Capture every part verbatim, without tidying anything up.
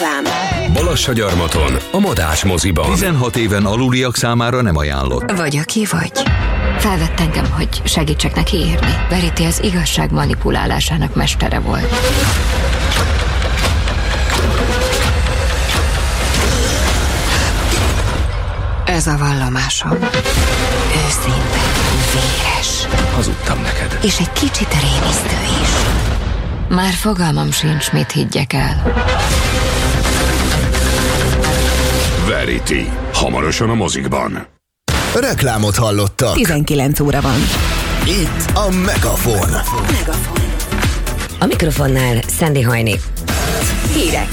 Reklám. Balassagyarmaton, a Madách moziban. tizenhat éven aluliak számára nem ajánlott. Vagy aki vagy. Felvett engem, hogy segítsek neki írni. Verity az igazság manipulálásának mestere volt. Ez a vallomásom. Őszinte, véres. Hazudtam neked. És egy kicsit rémisztő is. Már fogalmam sincs, mit higgyek el. Verity. Hamarosan a mozikban. Reklámot hallottak. tizenkilenc óra van. Itt a Megafon. Megafon. A mikrofonnál Szendi Hajni. Hírek.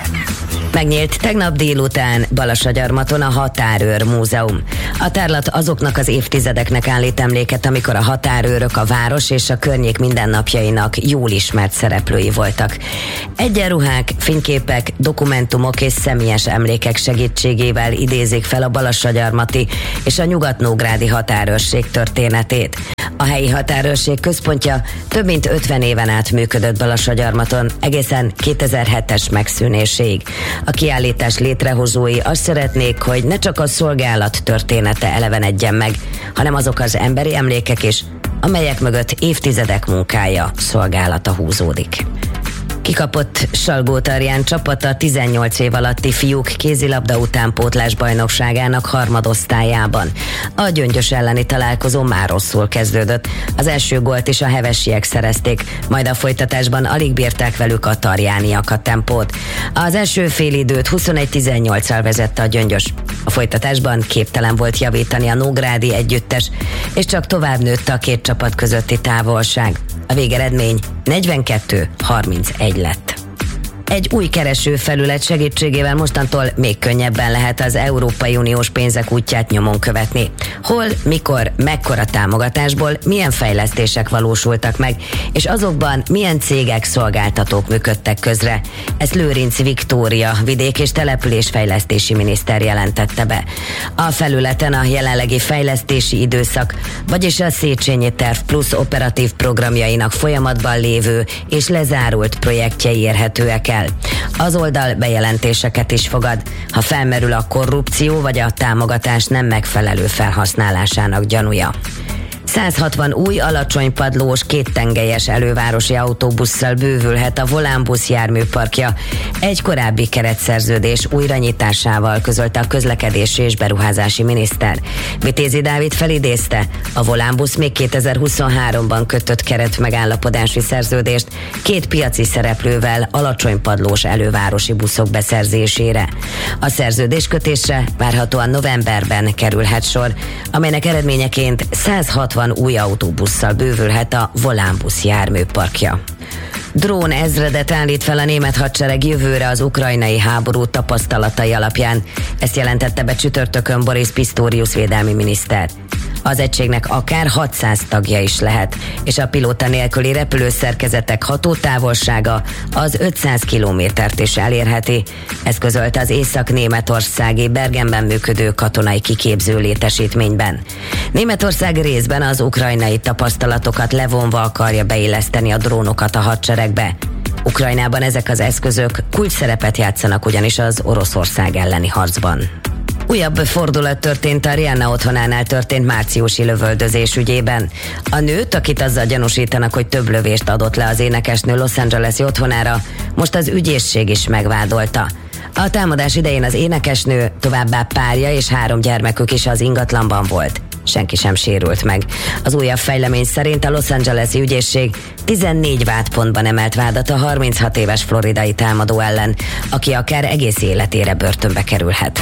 Megnyílt tegnap délután Balassagyarmaton a Határőr Múzeum. A tárlat azoknak az évtizedeknek állít emléket, amikor a határőrök a város és a környék mindennapjainak jól ismert szereplői voltak. Egyenruhák, fényképek, dokumentumok és személyes emlékek segítségével idézik fel a balassagyarmati és a nyugat-nógrádi határőrség történetét. A helyi határőrség központja több mint ötven éven át működött Balassagyarmaton, egészen kétezer-hetes megszűnéséig. A kiállítás létrehozói azt szeretnék, hogy ne csak a szolgálat története elevenedjen meg, hanem azok az emberi emlékek is, amelyek mögött évtizedek munkája, szolgálata húzódik. Kikapott Salgótarján csapata tizennyolc év alatti fiúk kézilabda utánpótlás bajnokságának harmadosztályában. A Gyöngyös elleni találkozó már rosszul kezdődött. Az első gólt is a hevesiek szerezték, majd a folytatásban alig bírták velük a tarjániak a tempót. Az első félidőt huszonegy tizennyolccal vezette a Gyöngyös. A folytatásban képtelen volt javítani a nógrádi együttes, és csak tovább nőtt a két csapat közötti távolság. A végeredmény negyvenkettő harmincegy lett. Egy új keresőfelület segítségével mostantól még könnyebben lehet az Európai Uniós pénzek útját nyomon követni. Hol, mikor, mekkora támogatásból milyen fejlesztések valósultak meg, és azokban milyen cégek, szolgáltatók működtek közre. Ezt Lőrinc Viktória, vidék- és településfejlesztési miniszter jelentette be. A felületen a jelenlegi fejlesztési időszak, vagyis a Széchenyi Terv Plusz operatív programjainak folyamatban lévő és lezárult projektjei érhetőek el. Az oldal bejelentéseket is fogad, ha felmerül a korrupció vagy a támogatás nem megfelelő felhasználásának gyanúja. száz hatvan új alacsonypadlós, kéttengelyes elővárosi autóbusszal bővülhet a Volánbusz járműparkja. Egy korábbi keretszerződés újranyitásával közölte a közlekedési és beruházási miniszter. Vitézi Dávid felidézte, a Volánbusz még kétezer-huszonháromban kötött keretmegállapodási szerződést két piaci szereplővel alacsonypadlós elővárosi buszok beszerzésére. A szerződéskötésre várhatóan novemberben kerülhet sor, amelynek eredményeként száz hatvan új autóbusszal bővülhet a Volánbusz járműparkja. Drón ezredet állít fel a német hadsereg jövőre az ukrajnai háború tapasztalatai alapján. Ezt jelentette be csütörtökön Boris Pistorius védelmi miniszter. Az egységnek akár hatszáz tagja is lehet, és a pilóta nélküli repülőszerkezetek hatótávolsága az ötszáz kilométert is elérheti. Ez közölte az észak-németországi Bergenben működő katonai kiképző létesítményben. Németország részben az ukrajnai tapasztalatokat levonva akarja beilleszteni a drónokat a hadseregbe. Ukrajnában ezek az eszközök kulcsszerepet játszanak ugyanis az Oroszország elleni harcban. Újabb fordulat történt a Rihanna otthonánál történt márciusi lövöldözés ügyében. A nőt, akit azzal gyanúsítanak, hogy több lövést adott le az énekesnő Los Angeles-i otthonára, most az ügyészség is megvádolta. A támadás idején az énekesnő, továbbá párja és három gyermekük is az ingatlanban volt. Senki sem sérült meg. Az újabb fejlemény szerint a Los Angeles-i ügyészség tizennégy vádpontban emelt vádat a harminchat éves floridai támadó ellen, aki akár egész életére börtönbe kerülhet.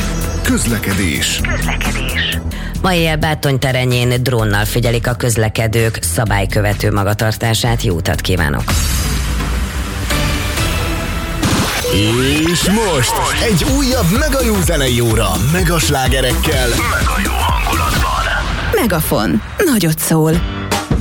Közlekedés. Közlekedés. Ma éjjel Bátony terenyén drónnal figyelik a közlekedők szabálykövető magatartását. Jó utat kívánok! És most egy újabb mega jó zenei óra, mega slágerekkel, Mega jó hangulatban. Megafon. Nagyot szól.